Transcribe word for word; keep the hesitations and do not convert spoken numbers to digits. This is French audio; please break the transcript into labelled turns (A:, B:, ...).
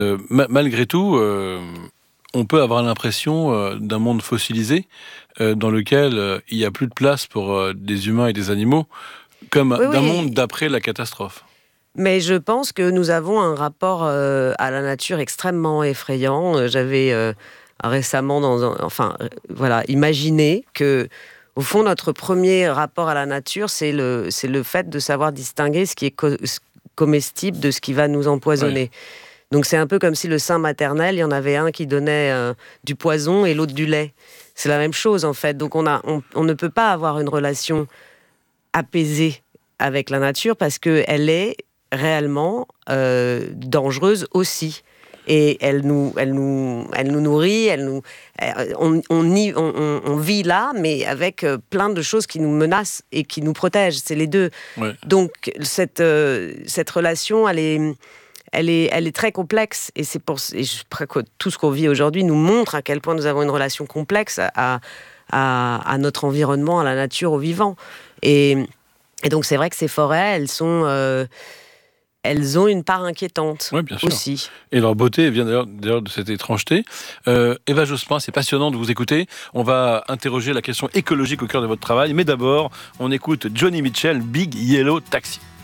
A: Euh, ma- malgré tout, euh, on peut avoir l'impression euh, d'un monde fossilisé euh, dans lequel euh, il n'y a plus de place pour euh, des humains et des animaux, comme
B: Oui,
A: d'un monde
B: oui.
A: d'après la catastrophe.
B: Mais je pense que nous avons un rapport euh, à la nature extrêmement effrayant. Euh, J'avais euh, récemment, dans un- enfin, euh, voilà, imaginé que, au fond, notre premier rapport à la nature, c'est le, c'est le fait de savoir distinguer ce qui est co- ce- comestible de ce qui va nous
A: Ouais.
B: empoisonner. Donc c'est un peu comme si le sein maternel, il y en avait un qui donnait euh, du poison et l'autre du lait. C'est la même chose en fait. Donc on, a, on, on ne peut pas avoir une relation apaisée avec la nature parce qu'elle est réellement euh, dangereuse aussi. Et elle nous, elle nous, elle nous nourrit, elle nous, euh, on, on, y- on- on- on vit là, mais avec euh, plein de choses qui nous menacent et qui nous protègent. C'est les deux.
A: Ouais.
B: Donc cette, euh, cette relation, elle est, elle est, elle est très complexe. Et c'est pour, et je crois que tout ce qu'on vit aujourd'hui nous montre à quel point nous avons une relation complexe à, à, à notre environnement, à la nature, au vivant. Et, et donc c'est vrai que ces forêts, elles sont, euh, elles ont une part inquiétante
A: Oui, bien sûr.
B: aussi.
A: Et leur beauté vient d'ailleurs, d'ailleurs de cette étrangeté. Euh, Eva Jospin, c'est passionnant de vous écouter. On va interroger la question écologique au cœur de votre travail. Mais d'abord, on écoute Johnny Mitchell, Big Yellow Taxi.